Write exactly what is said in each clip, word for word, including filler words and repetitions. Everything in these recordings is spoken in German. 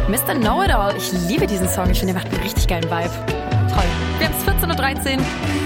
Mister Know-It-All. Ich liebe diesen Song. Ich finde, der macht einen richtig geilen Vibe. Toll. Wir haben es vierzehn Uhr dreizehn.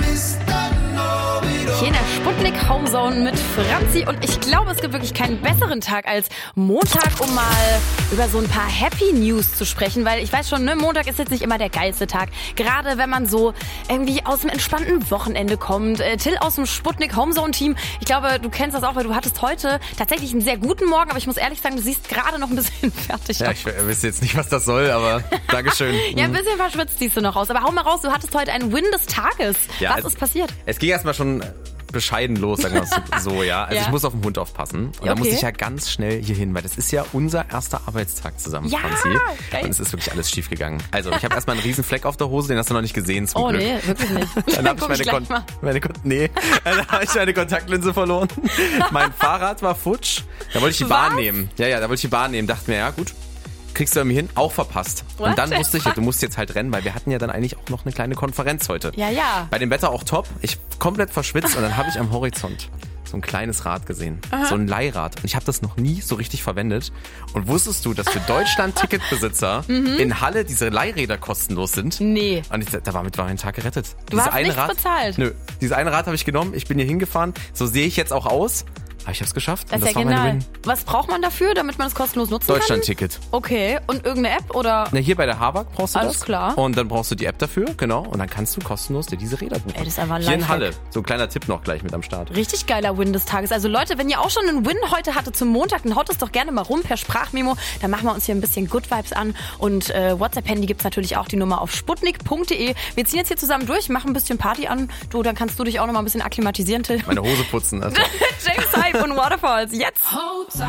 Hier in der Sputnik Homezone mit Franzi und ich glaube, es gibt wirklich keinen besseren Tag als Montag, um mal über so ein paar Happy News zu sprechen, weil ich weiß schon, ne, Montag ist jetzt nicht immer der geilste Tag, gerade wenn man so irgendwie aus dem entspannten Wochenende kommt. Äh, Till aus dem Sputnik Homezone Team, ich glaube, du kennst das auch, weil du hattest heute tatsächlich einen sehr guten Morgen, aber ich muss ehrlich sagen, du siehst gerade noch ein bisschen fertig ja, aus. Ja, ich weiß jetzt nicht, was das soll, aber Dankeschön. Ja, ein bisschen verschwitzt siehst du noch aus, aber hau mal raus, du hattest heute einen Win des Tages. Ja, was ist passiert? Es ging erstmal schon bescheiden los, sagen wir es so, ja. Also ja. ich muss auf den Hund aufpassen. Und okay. da muss ich ja ganz schnell hier hin, weil das ist ja unser erster Arbeitstag zusammen, ja, Franzi. geil. Und es ist wirklich alles schief gegangen. Also ich habe erstmal einen riesen Fleck auf der Hose, den hast du noch nicht gesehen zum oh, Glück. Oh nee, wirklich nicht. Dann habe ich meine, Kon- meine, Kon- nee. Dann hab ich meine Kontaktlinse verloren. Mein Fahrrad war futsch. Da wollte ich die Was? Bahn nehmen. Ja, ja, da wollte ich die Bahn nehmen. Dachte mir, ja gut, kriegst du irgendwie hin, auch verpasst. What? Und dann wusste ich, du musst jetzt halt rennen, weil wir hatten ja dann eigentlich auch noch eine kleine Konferenz heute. Ja, ja. Bei dem Wetter auch top. Ich komplett verschwitzt und dann habe ich am Horizont so ein kleines Rad gesehen. Aha. So ein Leihrad. Und ich habe das noch nie so richtig verwendet. Und wusstest du, dass für Deutschland-Ticketbesitzer mhm. in Halle diese Leihräder kostenlos sind? Nee. Und ich, damit war mein Tag gerettet. Du Diese hast eine nichts Rad, bezahlt? Nö. Dieses eine Rad habe ich genommen. Ich bin hier hingefahren. So sehe ich jetzt auch aus. Aber ich habe es geschafft. Das und das ist ja war genial. mein Win. Was braucht man dafür, damit man es kostenlos nutzen kann? Deutschland-Ticket. Okay. Und irgendeine App oder? Na, hier bei der Habak brauchst du Alles das. klar. Und dann brauchst du die App dafür, genau. Und dann kannst du kostenlos dir diese Räder buchen. Ey, das ist einfach ein Hier in Lifehack. Halle. So ein kleiner Tipp noch gleich mit am Start. Richtig geiler Win des Tages. Also Leute, wenn ihr auch schon einen Win heute hattet zum Montag, dann haut es doch gerne mal rum per Sprachmemo. Dann machen wir uns hier ein bisschen Good Vibes an. Und äh, WhatsApp-Handy gibt's natürlich auch die Nummer auf sputnik punkt de. Wir ziehen jetzt hier zusammen durch, machen ein bisschen Party an. Du, dann kannst du dich auch noch mal ein bisschen akklimatisieren, Till. Meine Hose putzen. Also. James Hype und Waterfalls. Jetzt.